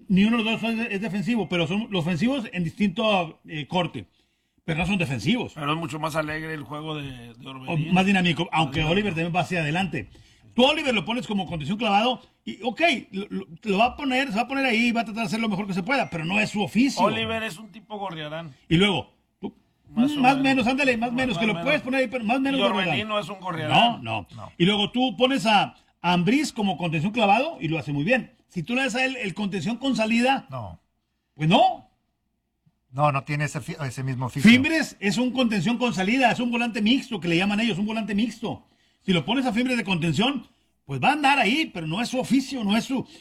Ni uno de los dos es defensivo, pero son los ofensivos en distinto corte. Pero no son defensivos. Pero es mucho más alegre el juego de Orbelín. Más dinámico, aunque Oliver también va hacia adelante. Tú Oliver lo pones como contención clavado y ok, lo va a poner, se va a poner ahí, va a tratar de hacer lo mejor que se pueda, pero no es su oficio. Oliver es un tipo Gorriarán. Y luego, tú, más menos, ándale, más menos, que lo puedes poner ahí, pero más menos. Y Orbelín no es un Gorriarán. No. Y luego tú pones a Ambriz como contención clavado y lo hace muy bien. Si tú le das a él el contención con salida, pues no. No tiene ese mismo oficio. Fimbres es un contención con salida, es un volante mixto, que le llaman ellos, un volante mixto. Si lo pones a Fimbres de contención, pues va a andar ahí, pero no es su oficio, no es su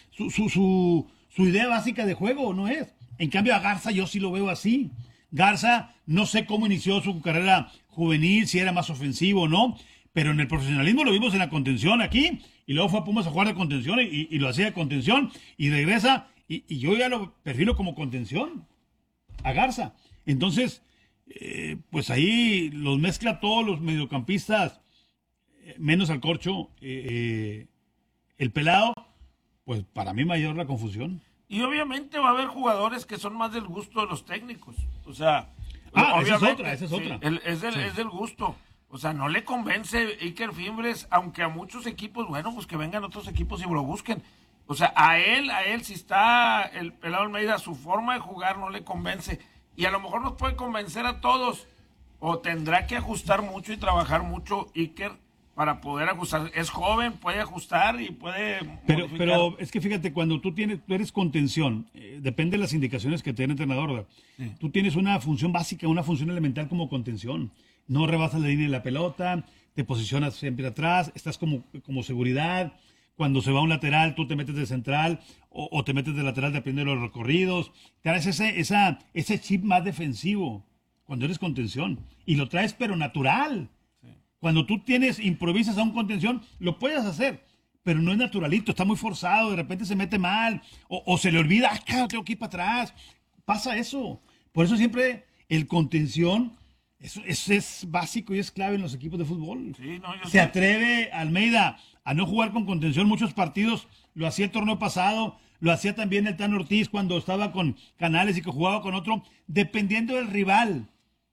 idea básica de juego, no es. En cambio a Garza yo sí lo veo así. Garza, no sé cómo inició su carrera juvenil, si era más ofensivo o no, pero en el profesionalismo lo vimos en la contención aquí, y luego fue a Pumas a jugar de contención y lo hacía de contención, y regresa, y yo ya lo perfilo como contención a Garza. Entonces, pues ahí los mezcla todos los mediocampistas, menos al Corcho, el Pelado, pues para mí mayor la confusión. Y obviamente va a haber jugadores que son más del gusto de los técnicos. O sea, esa es otra. Es del gusto. O sea, no le convence Iker Fimbres, aunque a muchos equipos, bueno, pues que vengan otros equipos y lo busquen. O sea, a él, si está el Pelado Almeida, su forma de jugar no le convence. Y a lo mejor nos puede convencer a todos. O tendrá que ajustar mucho y trabajar mucho Iker para poder ajustar. Es joven, puede ajustar y puede modificar. Pero es que fíjate, cuando tú eres contención, depende de las indicaciones que te dé el entrenador, ¿verdad? Sí. Tú tienes una función básica, una función elemental como contención. No rebasas la línea de la pelota, te posicionas siempre atrás, estás como seguridad. Cuando se va un lateral, tú te metes de central o te metes de lateral dependiendo de los recorridos. Traes ese chip más defensivo cuando eres contención. Y lo traes pero natural. Sí. Cuando tú improvisas a un contención, lo puedes hacer, pero no es naturalito, está muy forzado, de repente se mete mal o se le olvida, claro, tengo que ir para atrás. Pasa eso. Por eso siempre el contención eso es básico y es clave en los equipos de fútbol. Sí, se atreve Almeida a no jugar con contención muchos partidos, lo hacía el torneo pasado, lo hacía también el Tan Ortiz cuando estaba con Canales y que jugaba con otro, dependiendo del rival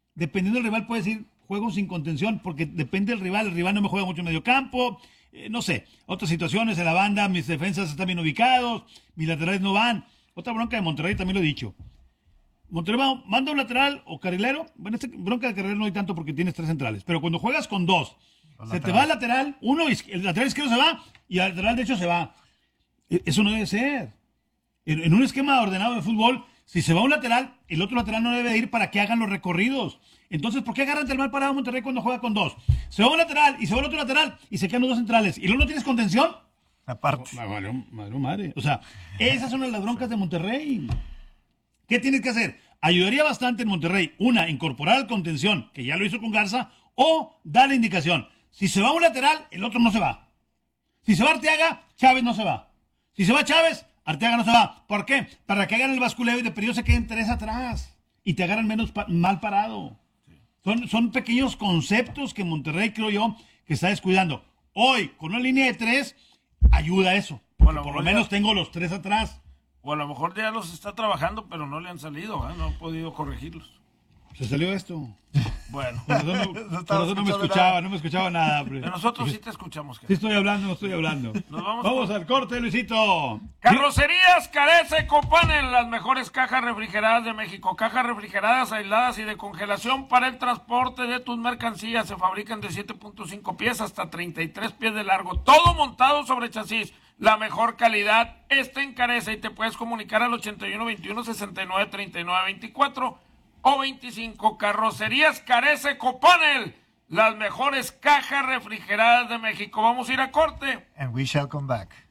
puedes ir juego sin contención, porque depende del rival, el rival no me juega mucho en medio campo, no sé, otras situaciones en la banda, mis defensas están bien ubicados, mis laterales no van, otra bronca de Monterrey también lo he dicho. Monterrey manda un lateral o carrilero. Bueno, bronca de carrilero no hay tanto porque tienes 3 centrales. Pero cuando juegas con 2, te va el lateral, el lateral izquierdo se va y el lateral derecho se va. Eso no debe ser. En un esquema ordenado de fútbol, si se va un lateral, el otro lateral no debe ir para que hagan los recorridos. Entonces, ¿por qué agarran el mal parado Monterrey cuando juega con 2? Se va un lateral y se va el otro lateral y se quedan los 2 centrales. ¿Y luego no tienes contención? Aparte. Madre. O sea, esas son las broncas de Monterrey. ¿Qué tienes que hacer? Ayudaría bastante en Monterrey, incorporar al contención, que ya lo hizo con Garza, o darle indicación. Si se va un lateral, el otro no se va. Si se va Arteaga, Chávez no se va. Si se va Chávez, Arteaga no se va. ¿Por qué? Para que hagan el basculeo y de periodo se queden 3 atrás y te agarran menos mal parado. Son pequeños conceptos que Monterrey, creo yo, que está descuidando. Hoy, con una línea de 3, ayuda a eso. Bueno, por lo menos tengo los 3 atrás. O a lo mejor ya los está trabajando, pero no le han salido, no han podido corregirlos. Se salió esto. Bueno. Por eso no me escuchaba nada. Pero nosotros sí te escuchamos. Sí estoy hablando. Vamos al corte, Luisito. Carrocerías Carece Copanel, las mejores cajas refrigeradas de México. Cajas refrigeradas, aisladas y de congelación para el transporte de tus mercancías. Se fabrican de 7.5 pies hasta 33 pies de largo. Todo montado sobre chasis. La mejor calidad está en Carece y te puedes comunicar al 81 21 69 39 24 o 25. Carrocerías Carece Copanel, las mejores cajas refrigeradas de México. Vamos a ir a corte. And we shall come back.